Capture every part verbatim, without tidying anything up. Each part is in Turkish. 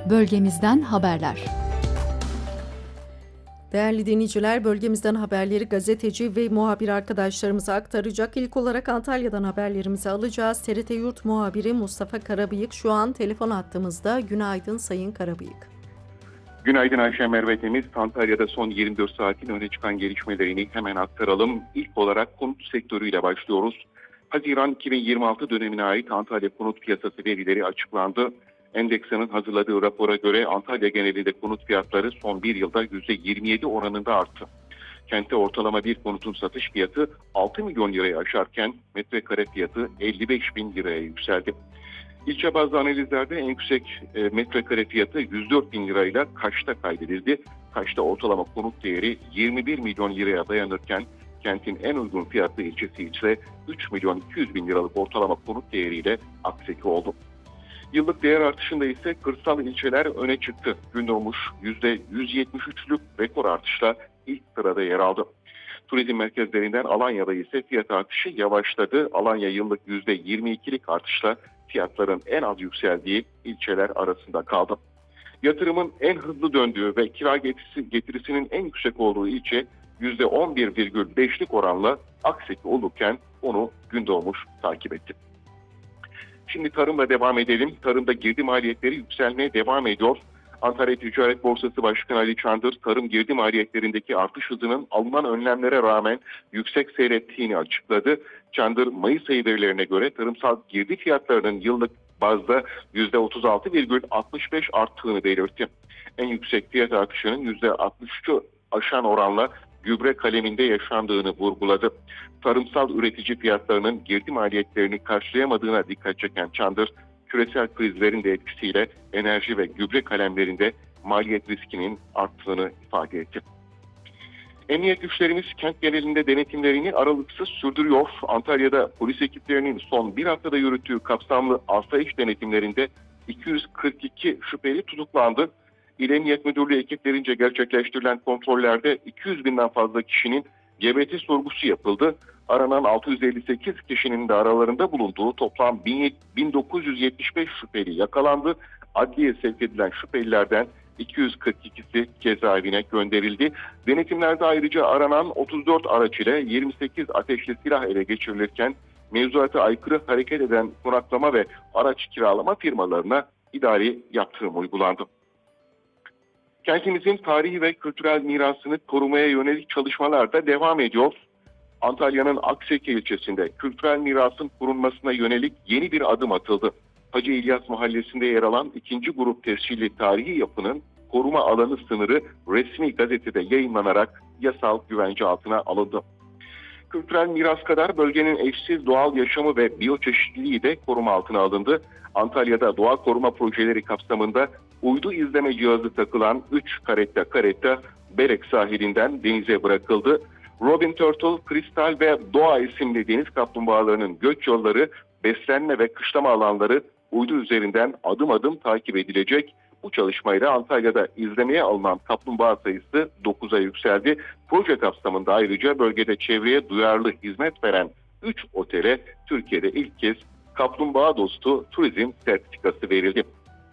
Bölgemizden haberler. Değerli dinleyiciler, bölgemizden haberleri gazeteci ve muhabir arkadaşlarımıza aktaracak. İlk olarak Antalya'dan haberlerimizi alacağız. T R T Yurt muhabiri Mustafa Karabıyık şu an telefon hattımızda. Günaydın Sayın Karabıyık. Günaydın Ayşe Merve Temiz. Antalya'da son yirmi dört saatin öne çıkan gelişmelerini hemen aktaralım. İlk olarak konut sektörüyle başlıyoruz. Haziran iki bin yirmi altı dönemine ait Antalya konut piyasası verileri açıklandı. Endeksa'nın hazırladığı rapora göre Antalya genelinde konut fiyatları son bir yılda yüzde yirmi yedi oranında arttı. Kentte ortalama bir konutun satış fiyatı altı milyon lirayı aşarken metrekare fiyatı elli beş bin liraya yükseldi. İlçe bazlı analizlerde en yüksek e, metrekare fiyatı yüz dört bin lirayla Kaş'ta kaydedildi. Kaş'ta ortalama konut değeri yirmi bir milyon liraya dayanırken kentin en uygun fiyatlı ilçesi ise üç milyon iki yüz bin liralık ortalama konut değeriyle Akseki oldu. Yıllık değer artışında ise kırsal ilçeler öne çıktı. Gündoğmuş yüzde yüz yetmiş üçlük rekor artışla ilk sırada yer aldı. Turizm merkezlerinden Alanya'da ise fiyat artışı yavaşladı. Alanya yıllık yüzde yirmi ikilik artışla fiyatların en az yükseldiği ilçeler arasında kaldı. Yatırımın en hızlı döndüğü ve kira getirisi, getirisinin en yüksek olduğu ilçe yüzde on bir virgül beşlik oranla Akseki olurken onu Gündoğmuş takip etti. Şimdi tarımla devam edelim. Tarımda girdi maliyetleri yükselmeye devam ediyor. Antalya Ticaret Borsası Başkanı Ali Çandır, tarım girdi maliyetlerindeki artış hızının alınan önlemlere rağmen yüksek seyrettiğini açıkladı. Çandır, Mayıs ayı verilerine göre tarımsal girdi fiyatlarının yıllık bazda yüzde otuz altı virgül altmış beş arttığını belirtti. En yüksek fiyat artışının yüzde altmış üçü aşan oranla gübre kaleminde yaşandığını vurguladı. Tarımsal üretici fiyatlarının girdi maliyetlerini karşılayamadığına dikkat çeken Çandır, küresel krizlerin de etkisiyle enerji ve gübre kalemlerinde maliyet riskinin arttığını ifade etti. Emniyet güçlerimiz kent genelinde denetimlerini aralıksız sürdürüyor. Antalya'da polis ekiplerinin son bir haftada yürüttüğü kapsamlı asayiş denetimlerinde iki yüz kırk iki şüpheli tutuklandı. İl Emniyet Müdürlüğü ekiplerince gerçekleştirilen kontrollerde iki yüz binden fazla kişinin G B T sorgusu yapıldı. Aranan altı yüz elli sekiz kişinin de aralarında bulunduğu toplam bin dokuz yüz yetmiş beş şüpheli yakalandı. Adliyeye sevk edilen şüphelilerden iki yüz kırk ikisi cezaevine gönderildi. Denetimlerde ayrıca aranan otuz dört araç ile yirmi sekiz ateşli silah ele geçirilirken mevzuata aykırı hareket eden konaklama ve araç kiralama firmalarına idari yaptırım uygulandı. Kentimizin tarihi ve kültürel mirasını korumaya yönelik çalışmalar da devam ediyor. Antalya'nın Akseki ilçesinde kültürel mirasın korunmasına yönelik yeni bir adım atıldı. Hacı İlyas Mahallesi'nde yer alan ikinci grup tescilli tarihi yapının koruma alanı sınırı resmi gazetede yayınlanarak yasal güvence altına alındı. Kültürel miras kadar bölgenin eşsiz doğal yaşamı ve biyoçeşitliliği de koruma altına alındı. Antalya'da doğa koruma projeleri kapsamında uydu izleme cihazı takılan üç karetta karetta Berek sahilinden denize bırakıldı. Robin Turtle, Kristal ve Doğa isimli deniz kaplumbağalarının göç yolları, beslenme ve kışlama alanları uydu üzerinden adım adım takip edilecek. Bu çalışmayla Antalya'da izlemeye alınan kaplumbağa sayısı dokuza yükseldi. Proje kapsamında ayrıca bölgede çevreye duyarlı hizmet veren üç otele Türkiye'de ilk kez kaplumbağa dostu turizm sertifikası verildi.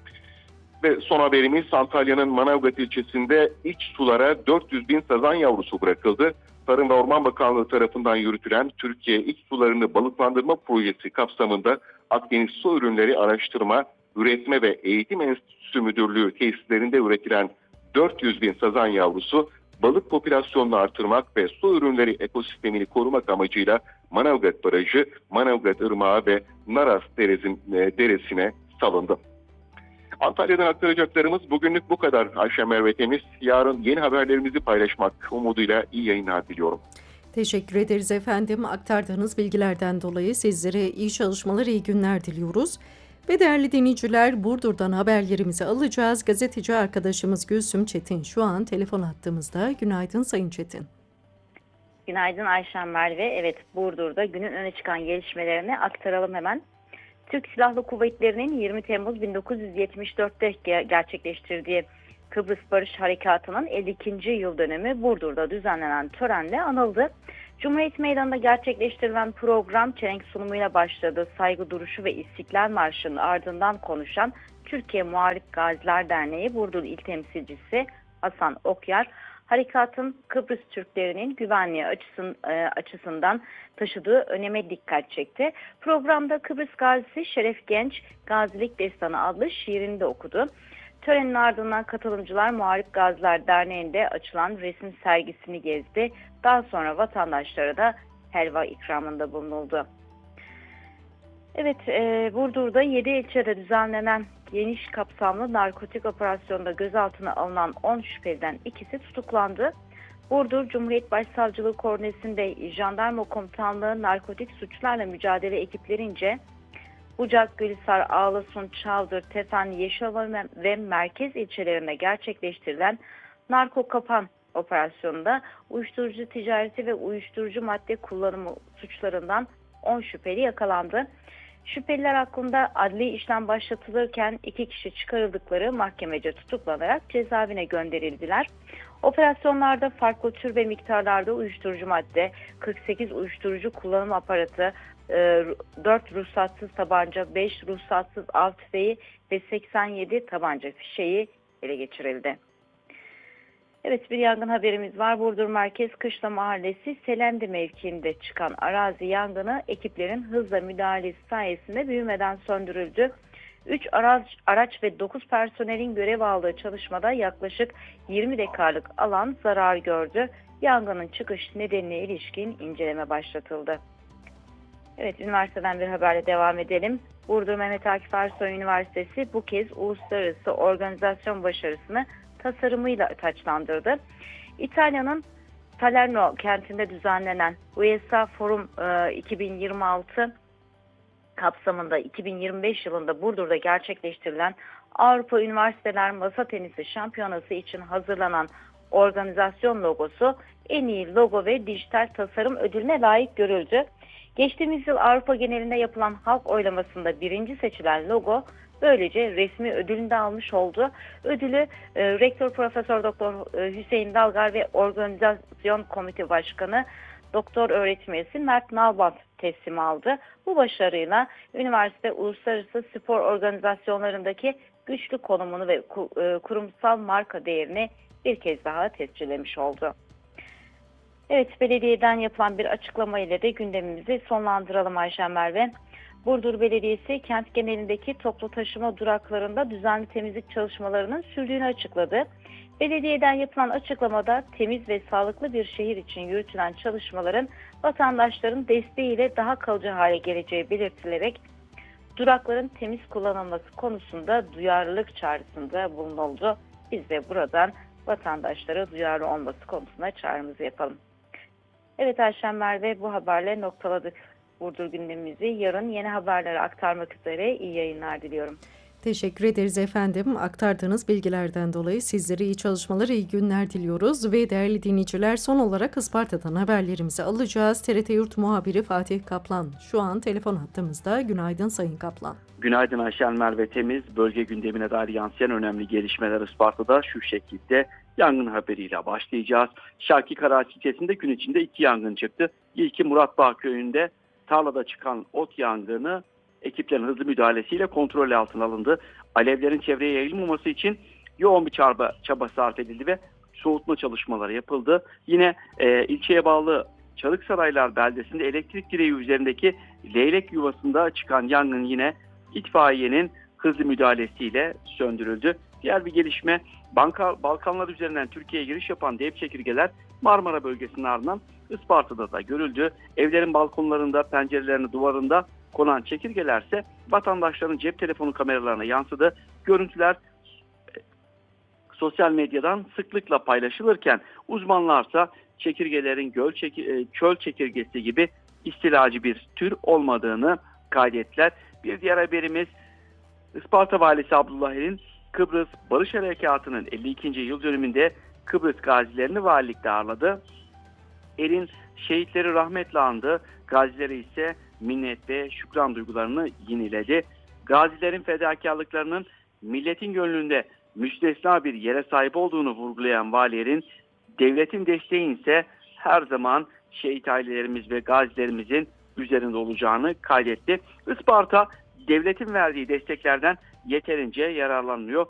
Ve son haberimiz Antalya'nın Manavgat ilçesinde iç sulara dört yüz bin sazan yavrusu bırakıldı. Tarım ve Orman Bakanlığı tarafından yürütülen Türkiye İç Sularını Balıklandırma Projesi kapsamında Akdeniz Su Ürünleri Araştırma, Üretme ve Eğitim Enstitüsü Müdürlüğü tesislerinde üretilen dört yüz bin sazan yavrusu balık popülasyonunu artırmak ve su ürünleri ekosistemini korumak amacıyla Manavgat Barajı, Manavgat Irmağı ve Naras Deresi'ne salındı. Antalya'dan aktaracaklarımız bugünlük bu kadar Ayşe Merve Temiz. Yarın yeni haberlerimizi paylaşmak umuduyla iyi yayınlar diliyorum. Teşekkür ederiz efendim. Aktardığınız bilgilerden dolayı sizlere iyi çalışmalar, iyi günler diliyoruz. Ve değerli dinleyiciler, Burdur'dan haberlerimizi alacağız. Gazeteci arkadaşımız Gülsüm Çetin şu an telefon hattımızda. Günaydın Sayın Çetin. Günaydın Ayşe Merve. Evet, Burdur'da günün öne çıkan gelişmelerini aktaralım hemen. Türk Silahlı Kuvvetleri'nin yirmi Temmuz bin dokuz yüz yetmiş dörtte gerçekleştirdiği Kıbrıs Barış Harekatı'nın elli ikinci yıl dönümü Burdur'da düzenlenen törenle anıldı. Cumhuriyet Meydanı'nda gerçekleştirilen program çelenk sunumuyla başladı. Saygı duruşu ve İstiklal Marşı'nın ardından konuşan Türkiye Muharip Gaziler Derneği Burdur İl Temsilcisi Hasan Okyar, harekatın Kıbrıs Türklerinin güvenliği açısın, e, açısından taşıdığı öneme dikkat çekti. Programda Kıbrıs Gazisi Şeref Genç, Gazilik Destanı adlı şiirini de okudu. Törenin ardından katılımcılar Muharip Gaziler Derneği'nde açılan resim sergisini gezdi. Daha sonra vatandaşlara da helva ikramında bulunuldu. Evet, e, Burdur'da yedi ilçede düzenlenen geniş kapsamlı narkotik operasyonda gözaltına alınan on şüpheliden ikisi tutuklandı. Burdur Cumhuriyet Başsavcılığı koordinesinde Jandarma Komutanlığı narkotik suçlarla mücadele ekiplerince Bucak, Gülhisar, Ağlasun, Çavdır, Tefen, Yeşilova ve Merkez ilçelerinde gerçekleştirilen Narko Kapan operasyonunda uyuşturucu ticareti ve uyuşturucu madde kullanımı suçlarından on şüpheli yakalandı. Şüpheliler hakkında adli işlem başlatılırken iki kişi çıkarıldıkları mahkemece tutuklanarak cezaevine gönderildiler. Operasyonlarda farklı tür ve miktarlarda uyuşturucu madde, kırk sekiz uyuşturucu kullanım aparatı, dört ruhsatsız tabanca, beş ruhsatsız av tüfeği ve seksen yedi tabanca fişeği ele geçirildi. Evet, bir yangın haberimiz var. Burdur Merkez Kışla Mahallesi Selendi mevkiinde çıkan arazi yangını ekiplerin hızla müdahalesi sayesinde büyümeden söndürüldü. üç araç, araç ve dokuz personelin görev aldığı çalışmada yaklaşık yirmi dekaralık alan zarar gördü. Yangının çıkış nedenine ilişkin inceleme başlatıldı. Evet, üniversiteden bir haberle devam edelim. Burdur Mehmet Akif Ersoy Üniversitesi bu kez uluslararası organizasyon başarısını tasarımıyla taçlandırdı. İtalya'nın Salerno kentinde düzenlenen U E S A Forum iki bin yirmi altı kapsamında iki bin yirmi beş yılında Burdur'da gerçekleştirilen Avrupa Üniversiteler Masa Tenisi Şampiyonası için hazırlanan organizasyon logosu en iyi logo ve dijital tasarım ödülüne layık görüldü. Geçtiğimiz yıl Avrupa genelinde yapılan halk oylamasında birinci seçilen logo böylece resmi ödülünü de almış oldu. Ödülü e, Rektör Profesör Doktor e, Hüseyin Dalgar ve Organizasyon Komite Başkanı Doktor Öğretim Üyesi Mert Nalbant teslim aldı. Bu başarıyla üniversite uluslararası spor organizasyonlarındaki güçlü konumunu ve e, kurumsal marka değerini bir kez daha tescillemiş oldu. Evet, belediyeden yapılan bir açıklama ile de gündemimizi sonlandıralım Ayşen Merve. Burdur Belediyesi kent genelindeki toplu taşıma duraklarında düzenli temizlik çalışmalarının sürdüğünü açıkladı. Belediyeden yapılan açıklamada temiz ve sağlıklı bir şehir için yürütülen çalışmaların vatandaşların desteğiyle daha kalıcı hale geleceği belirtilerek durakların temiz kullanılması konusunda duyarlılık çağrısında bulunuldu. Biz de buradan vatandaşlara duyarlı olması konusunda çağrımızı yapalım. Evet Ayşen Merve, bu haberle noktaladık Burdur gündemimizi. Yarın yeni haberleri aktarmak üzere iyi yayınlar diliyorum. Teşekkür ederiz efendim. Aktardığınız bilgilerden dolayı sizlere iyi çalışmalar, iyi günler diliyoruz. Ve değerli dinleyiciler, son olarak Isparta'dan haberlerimizi alacağız. T R T Yurt muhabiri Fatih Kaplan şu an telefon hattımızda. Günaydın Sayın Kaplan. Günaydın Ayşen Merve Temiz. Bölge gündemine dair yansıyan önemli gelişmeler Isparta'da şu şekilde. Yangın haberiyle başlayacağız. Şarki Karaağaç ilçesinde gün içinde iki yangın çıktı. İlki Muratbağ köyünde tarlada çıkan ot yangını ekiplerin hızlı müdahalesiyle kontrol altına alındı. Alevlerin çevreye yayılmaması için yoğun bir çaba, çaba sarf edildi ve soğutma çalışmaları yapıldı. Yine e, ilçeye bağlı Çalıksaraylar beldesinde elektrik direği üzerindeki leylek yuvasında çıkan yangın yine itfaiyenin hızlı müdahalesiyle söndürüldü. Diğer bir gelişme, Banka, Balkanlar üzerinden Türkiye'ye giriş yapan dev çekirgeler Marmara bölgesinin ardından Isparta'da da görüldü. Evlerin balkonlarında, pencerelerinin duvarında konan çekirgelerse vatandaşların cep telefonu kameralarına yansıdı. Görüntüler sosyal medyadan sıklıkla paylaşılırken uzmanlarsa çekirgelerin göl çekir, çöl çekirgesi gibi istilacı bir tür olmadığını kaydettiler. Bir diğer haberimiz, Isparta Valisi Abdullah Er'in Kıbrıs Barış Harekatı'nın elli ikinci yıl dönümünde Kıbrıs gazilerini valilikte ağırladı. Er'in şehitleri rahmetle andı, gazilere ise minnet ve şükran duygularını yineledi. Gazilerin fedakarlıklarının milletin gönlünde müstesna bir yere sahip olduğunu vurgulayan Vali Er'in, devletin desteği ise her zaman şehit ailelerimiz ve gazilerimizin üzerinde olacağını kaydetti. Isparta, devletin verdiği desteklerden yeterince yararlanmıyor.